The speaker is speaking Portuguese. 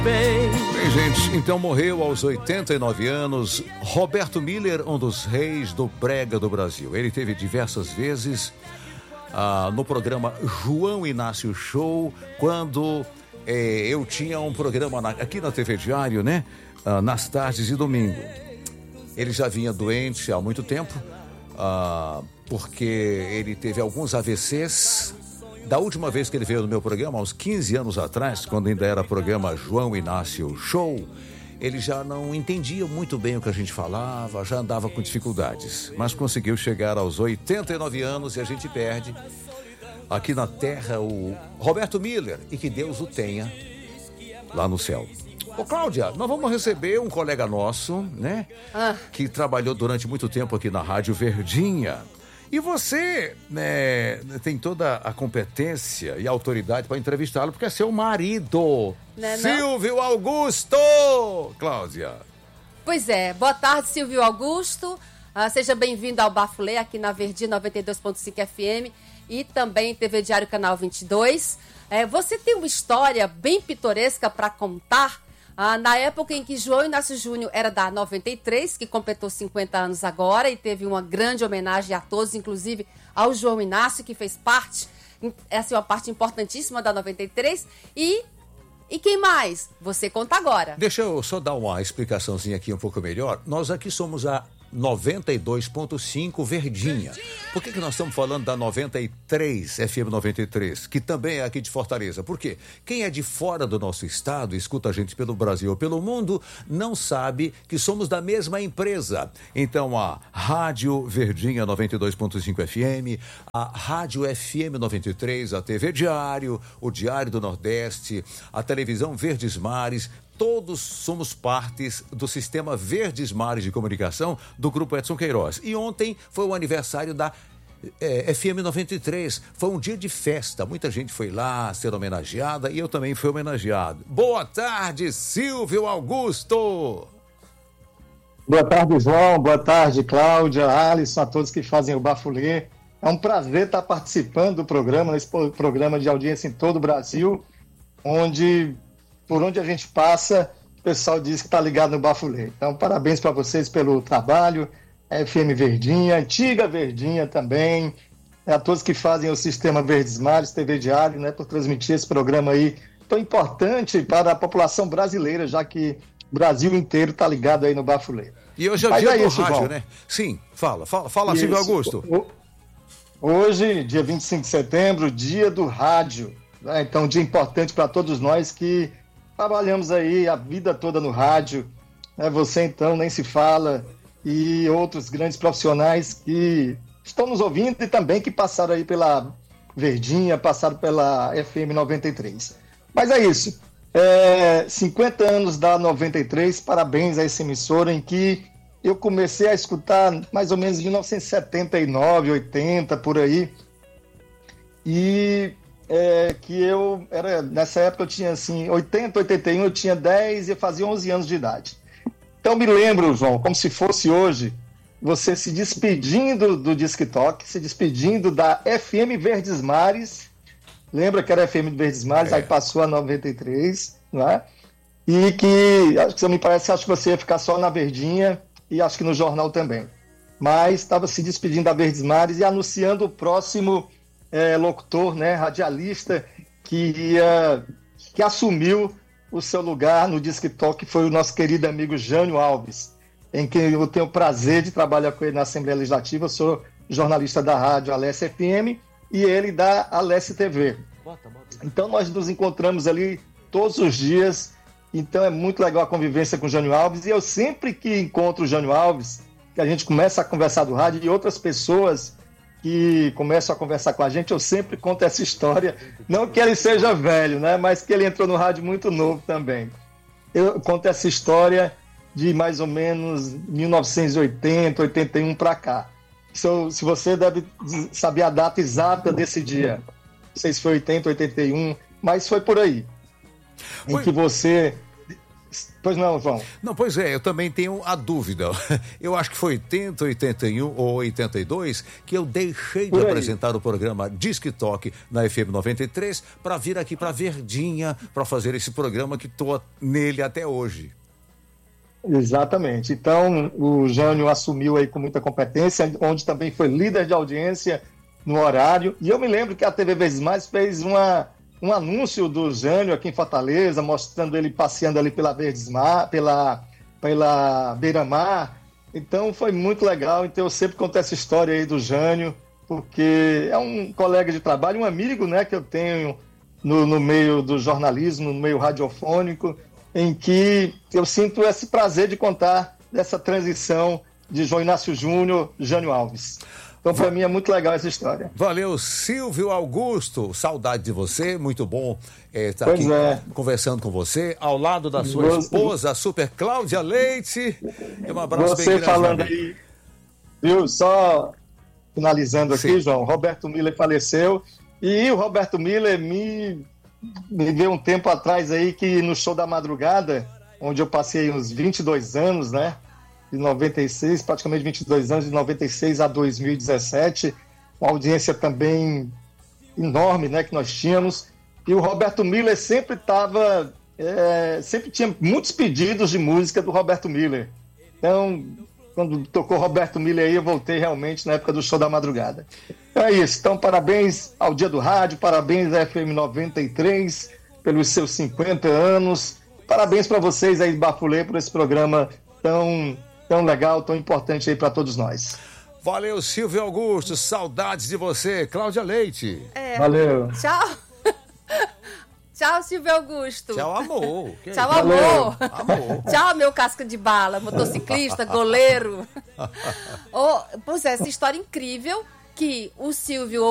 Bem, gente, então morreu aos 89 anos Roberto Miller, um dos reis do brega do Brasil. Ele teve diversas vezes no programa João Inácio Show, quando eu tinha um programa aqui na TV Diário, né? Nas tardes e domingo. Ele já vinha doente há muito tempo, porque ele teve alguns AVCs. Da última vez que ele veio no meu programa, há uns 15 anos atrás, quando ainda era programa João Inácio Show, ele já não entendia muito bem o que a gente falava, já andava com dificuldades, mas conseguiu chegar aos 89 anos e a gente perde aqui na terra o Roberto Miller, e que Deus o tenha lá no céu. Ô, Cláudia, nós vamos receber um colega nosso, né, que trabalhou durante muito tempo aqui na Rádio Verdinha. E você, né, tem toda a competência e a autoridade para entrevistá-lo, porque é seu marido, né, Silvio Augusto! Cláudia. Pois é, boa tarde, Silvio Augusto. Seja bem-vindo ao Bafulê, aqui na Verdinha 92.5 FM e também TV Diário Canal 22. Você tem uma história bem pitoresca para contar. Na época em que João Inácio Júnior era da 93, que completou 50 anos agora, e teve uma grande homenagem a todos, inclusive ao João Inácio, que fez parte, essa é uma parte importantíssima da 93, e quem mais? Você conta agora. Deixa eu só dar uma explicaçãozinha aqui um pouco melhor. Nós aqui somos a 92.5 Verdinha. Por que nós estamos falando da 93, FM 93, que também é aqui de Fortaleza? Por quê? Quem é de fora do nosso estado, escuta a gente pelo Brasil ou pelo mundo, não sabe que somos da mesma empresa. Então a Rádio Verdinha 92.5 FM, a Rádio FM 93, a TV Diário, o Diário do Nordeste, a televisão Verdes Mares, todos somos partes do sistema Verdes Mares de Comunicação do Grupo Edson Queiroz. E ontem foi o aniversário da FM 93. Foi um dia de festa. Muita gente foi lá ser homenageada e eu também fui homenageado. Boa tarde, Silvio Augusto! Boa tarde, João. Boa tarde, Cláudia, Alisson, a todos que fazem o Bafulê. É um prazer estar participando do programa, nesse programa de audiência em todo o Brasil, por onde a gente passa, o pessoal diz que está ligado no Bafulê. Então, parabéns para vocês pelo trabalho, FM Verdinha, antiga Verdinha também, a todos que fazem o Sistema Verdes Mares, TV Diário, né, por transmitir esse programa aí tão importante para a população brasileira, já que o Brasil inteiro está ligado aí no Bafulê. E hoje é o dia do rádio, né? Sim, fala, Silvio Augusto. Hoje, dia 25 de setembro, dia do rádio, né? Então, um dia importante para todos nós que trabalhamos aí a vida toda no rádio, né? Você então nem se fala, e outros grandes profissionais que estão nos ouvindo e também que passaram aí pela Verdinha, passaram pela FM 93. Mas é isso, 50 anos da 93, parabéns a essa emissora em que eu comecei a escutar mais ou menos em 1979, 80, por aí, e que eu era, nessa época eu tinha assim, 80, 81, eu tinha 10 e eu fazia 11 anos de idade. Então me lembro, João, como se fosse hoje, você se despedindo do Disque Toque, se despedindo da FM Verdes Mares, lembra que era FM Verdes Mares, aí passou a 93, não é? E que, acho que você ia ficar só na Verdinha e acho que no jornal também. Mas estava se despedindo da Verdes Mares e anunciando o próximo locutor, né, radialista, que assumiu o seu lugar no Disque Toque, foi o nosso querido amigo Jânio Alves, em quem eu tenho o prazer de trabalhar com ele na Assembleia Legislativa. Eu sou jornalista da rádio Alesse FM e ele da Alesse TV. Então nós nos encontramos ali todos os dias, então é muito legal a convivência com o Jânio Alves, e eu sempre que encontro o Jânio Alves, que a gente começa a conversar do rádio, e outras pessoas que começam a conversar com a gente, eu sempre conto essa história, não que ele seja velho, né, mas que ele entrou no rádio muito novo também. Eu conto essa história de mais ou menos 1980, 81 para cá. Se você deve saber a data exata desse dia, não sei se foi 80, 81, mas foi por aí, em que você Pois não, João. Não, pois é, eu também tenho a dúvida. Eu acho que foi 80, 81 ou 82 que eu deixei de apresentar o programa Disque Toque na FM 93 para vir aqui para Verdinha para fazer esse programa que estou nele até hoje. Exatamente. Então, o Jânio assumiu aí com muita competência, onde também foi líder de audiência no horário. E eu me lembro que a TV Vezes Mais fez um anúncio do Jânio aqui em Fortaleza, mostrando ele passeando ali pela Verdesmar, pela Beira-Mar. Então foi muito legal. Então eu sempre conto essa história aí do Jânio, porque é um colega de trabalho, um amigo, né, que eu tenho no meio do jornalismo, no meio radiofônico, em que eu sinto esse prazer de contar dessa transição de João Inácio Júnior, Jânio Alves. Então, para mim, é muito legal essa história. Valeu, Silvio Augusto. Saudade de você. Muito bom estar aqui conversando com você, ao lado da sua esposa, a super Cláudia Leite. E um abraço bem grande. Você falando aí, viu? Só finalizando aqui, João, Roberto Miller faleceu. E o Roberto Miller me veio um tempo atrás aí que no Show da Madrugada, onde eu passei uns 22 anos, né? De 96, praticamente 22 anos, de 96 a 2017, uma audiência também enorme, né, que nós tínhamos, e o Roberto Miller sempre tinha muitos pedidos de música do Roberto Miller. Então, quando tocou Roberto Miller aí, eu voltei realmente na época do Show da Madrugada. Então é isso, então parabéns ao Dia do Rádio, parabéns à FM 93 pelos seus 50 anos, parabéns para vocês aí de Bafulê por esse programa tão legal, tão importante aí para todos nós. Valeu, Silvio Augusto, saudades de você. Cláudia Leite. Valeu. Tchau. Tchau, Silvio Augusto. Tchau, amor. Tchau, amor. Tchau, meu casca de bala, motociclista, goleiro. Pois é, essa história incrível que o Silvio